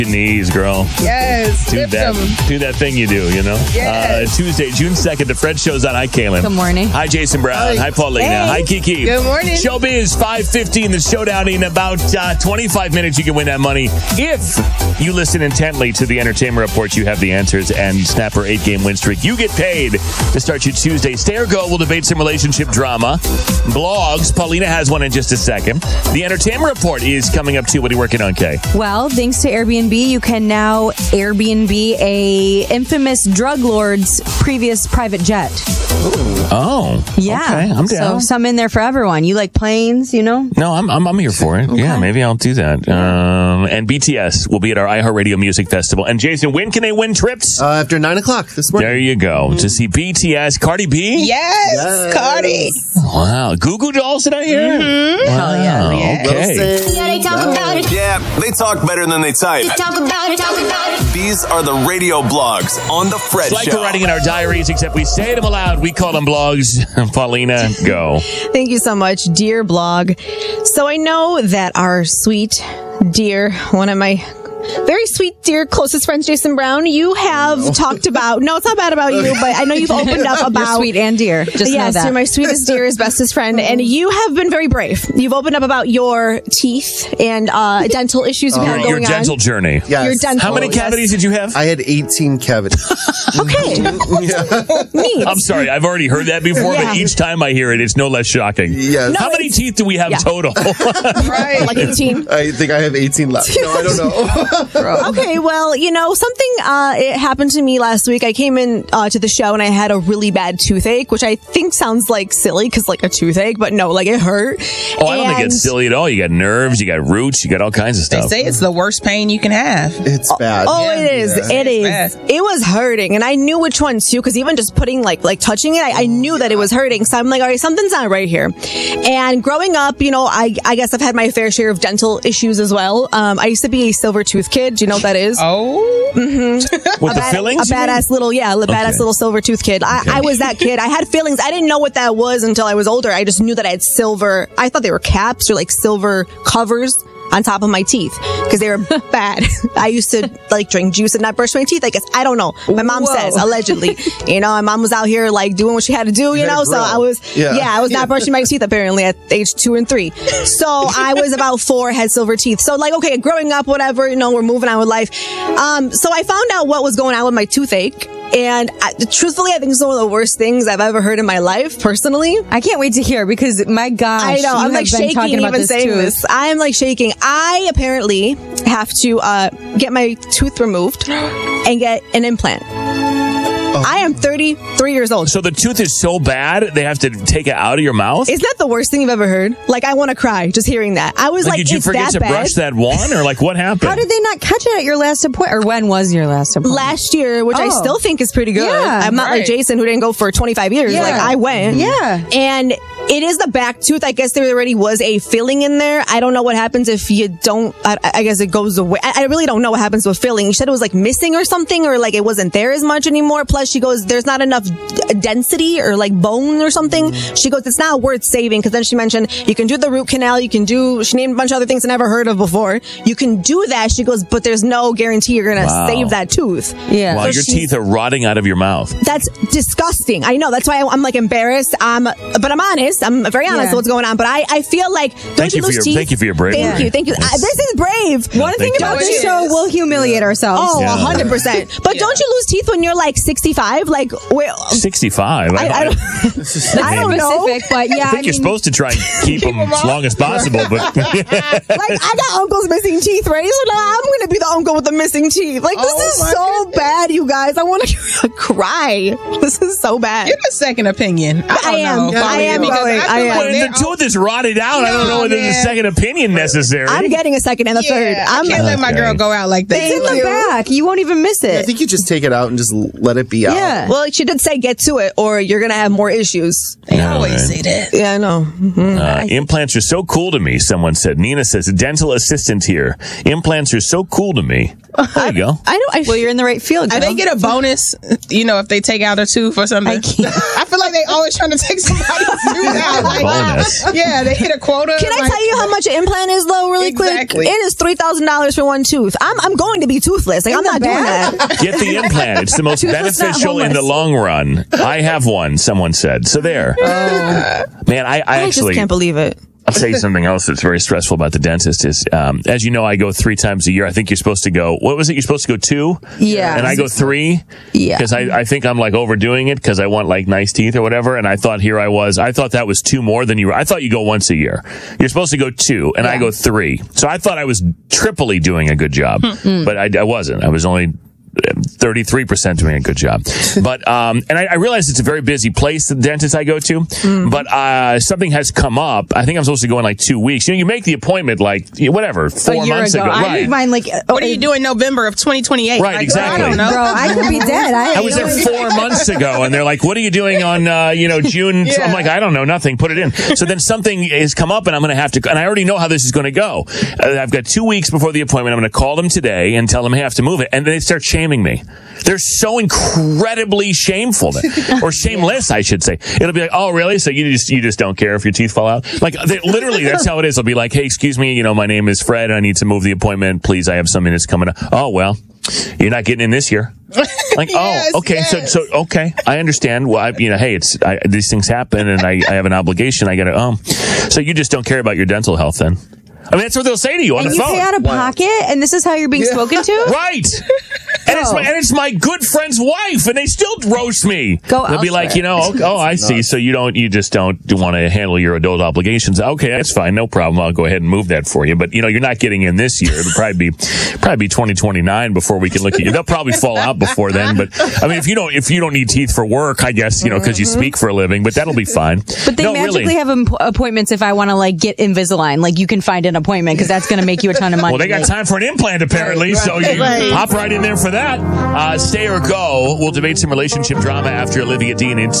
knees, girl. Yes. Do that thing you do, you know? Yes. Tuesday, June 2nd, the Fred Show's on. Hi, Kaylin. Good morning. Hi, Jason Brown. Hi, Paulina. Hey. Hi, Kiki. Good morning. Showbiz 5:15, the showdown in about 25 minutes. You can win that money. If you listen intently to the entertainment report, you have the answers and snap her 8-game win streak. You get paid to start your Tuesday. Stay or go. We'll debate some relationship drama. Blogs. Paulina has one in just a second. The entertainment report is coming up too. What are you working on, Kay? Well, thanks to Airbnb, you can now Airbnb a infamous drug lord's previous private jet. Oh. Yeah. Okay, I'm down. So some in there for everyone. You like planes, you know? No, I'm here for it. Okay. Yeah, maybe I'll do that. And BTS will be at our iHeartRadio Music Festival. And Jason, when can they win trips? After 9 o'clock this morning. There you go. To see BTS. Cardi B? Yes. Cardi. Wow. Goo Goo Dolls, did I hear? Mm-hmm. Wow. Hell yeah. Okay. Yeah, they talk about it. Yeah, they talk better than they type. Talk about it. Talk about it. These are the radio blogs on The Fred It's like Show. we're writing in our diaries, except we say them aloud. We call them blogs. Paulina, go. Thank you so much, dear blog. So I know that our sweet, dear, one of my very sweet, dear, closest friends, Jason Brown, you have talked about, no, it's not bad about you, but I know you've opened up about. You're sweet and dear. Just know yes, that. you're my sweetest, dearest, bestest friend, and you have been very brave. You've opened up about your teeth and dental issues you've had Your going dental on. journey. Yes. Your dental. How many cavities did you have? I had 18 cavities. Okay. Neat. I'm sorry, I've already heard that before, Yeah. but each time I hear it, it's no less shocking. Yes. How many teeth do we have total? Right. Like 18. I think I have 18 left. No, I don't know. Okay, well, you know, something it happened to me last week. I came in to the show and I had a really bad toothache, which I think sounds like silly because like a toothache, but no, like it hurt. Oh, I don't think it's silly at all. You got nerves, you got roots, you got all kinds of They stuff. say it's the worst pain you can have. It's bad. Oh, Yeah. it is. Yeah. It is. bad. It was hurting, and I knew which one too. Because even just putting like touching it, I knew that it was hurting. So I'm like, all right, something's not right here. And growing up, you know, I guess I've had my fair share of dental issues as well. I used to be a silver tooth kid. Do you know what that is? Oh. With the fillings? A badass little, badass Okay. little silver tooth kid. I was that kid. I had fillings. I didn't know what that was until I was older. I just knew that I had silver. I thought they were caps or like silver covers on top of my teeth because they were bad. I used to like drink juice and not brush my teeth. I guess I don't know. My mom says allegedly. You know, my mom was out here like doing what she had to do. You had know, to so grow. I was I was not brushing my teeth apparently at age 2 and 3. So I was about 4, had silver teeth. So like okay, growing up, whatever. You know, we're moving on with life. So I found out what was going on with my toothache. And truthfully, I think it's one of the worst things I've ever heard in my life, personally. I can't wait to hear because, my gosh, I know. you I'm like have been shaking talking about even this saying too. this. I'm like shaking. I apparently have to get my tooth removed and get an implant. I am 33 years old. So the tooth is so bad, they have to take it out of your mouth? Isn't that the worst thing you've ever heard? Like, I want to cry just hearing that. I was like, did you it's forget that to bad. brush that one? Or like, what happened? How did they not catch it at your last appointment? Or when was your last appointment? Last year, which I Oh. still think is pretty good. Yeah, I'm not like right. Jason who didn't go for 25 years. Yeah. Like, I went. Yeah. And it is the back tooth. I guess there already was a filling in there. I don't know what happens if you don't. I guess it goes away. I really don't know what happens with filling. She said it was like missing or something, or like it wasn't there as much anymore. Plus, she goes, there's not enough density or like bone or something. She goes, it's not worth saving. Because then she mentioned you can do the root canal. You can do. She named a bunch of other things I never heard of before. You can do that. She goes, but there's no guarantee you're gonna Wow. save that tooth. Yeah. Wow, So your she's- teeth are rotting out of your mouth. That's disgusting. I know. That's why I'm like embarrassed. But I'm honest. I'm very honest Yeah. with what's going on. But I feel like don't Thank you for lose your- teeth? thank you for your bravery. Thank you. This is brave. One thing Thank you. about this It show, is. we'll humiliate ourselves. Oh, Yeah. 100%. But don't you lose teeth when you're like 65? Like, wait, 65. I don't, I don't know. Specific, but yeah, I think you're supposed to try and keep them as long as possible, but Like, I got uncles missing teeth, right? So now I'm going to be the uncle with the missing teeth. Like, this is so bad, you guys. I want to cry. This is so bad. Get a second opinion. I am. Know, I am because going. feel I am. like when they're the tooth is rotted out, I don't know whether there's a man. second opinion necessary. I'm getting a second and a third. Yeah, I I'm can't let my Okay. girl go out like that. it's in the back. You won't even miss I it. think you just take it out and just let it be out. Yeah. Well, she did say get to it or you're going to have more issues. They always say that. Yeah, I know. Implants are so cool to me, someone said. Nina says, dental assistant here. Implants are so cool to of me. There you go. Well, you're in the right field. Do they get a bonus, if they take out a tooth or something? I feel like they always trying to take somebody's tooth out. Like, bonus. Yeah, they hit a quota. Can I tell you how much an implant is, though, really Exactly. quick? It is $3,000 for one tooth. I'm going to be toothless. Like, I'm not doing that. Get the implant. It's the most beneficial in the long run. I have one, someone said. So there. Man, I actually just can't believe it. I'll tell you something else that's very stressful about the dentist is, as you know, I go 3 times a year. I think you're supposed to go, what was it? You're supposed to go 2? Yeah. And I go 3? Yeah. Because I think I'm like overdoing it because I want like nice teeth or whatever. And I thought I thought that was 2 more than you were. I thought you go once a year. You're supposed to go 2 and I go 3. So I thought I was triply doing a good job, but I wasn't. I was only 33% doing a good job. But, and I realize it's a very busy place, the dentist I go to, but, something has come up. I think I'm supposed to go in like 2 weeks. You make the appointment like, whatever, 4 months ago. I Right. did mine like, What do you do in November of 2028? Right, Like, exactly. I don't know. bro, I could be dead. I was there 4 months ago, and they're like, "What are you doing on, June?" Yeah. I'm like, "I don't know, nothing. Put it in." So then something has come up, and I'm going to have to. And I already know how this is going to go. I've got 2 weeks before the appointment. I'm going to call them today and tell them I have to move it, and they start shaming me. They're so incredibly shameful, or shameless, I should say. It'll be like, "Oh, really? So you just don't care if your teeth fall out?" Like literally, that's how it is. They'll be like, "Hey, excuse me, my name is Fred. I need to move the appointment. Please, I have some minutes coming up." "Oh, well, you're not getting in this year." Like, Yes, oh, okay, yes. so okay, I understand. Well, hey, these things happen, and I have an obligation. I got to. So you just don't care about your dental health, then? I mean, that's what they'll say to you on and the you phone. pay out of pocket, and this is how you're being spoken to? Right. And it's my good friend's wife, and they still roast me. Go They'll be like, I see. So you just don't want to handle your adult obligations. Okay, that's fine, no problem. I'll go ahead and move that for you. But you're not getting in this year. It'll probably be 2029 before we can look at you. They'll probably fall out before then. But I mean, if you don't need teeth for work, I guess because you speak for a living. But that'll be fine. But they magically have appointments if I want to get Invisalign. Like you can find an appointment because that's going to make you a ton of money. Well, they got time for an implant apparently, so you hop right in there for that. Stay or go. We'll debate some relationship drama after Olivia Dean in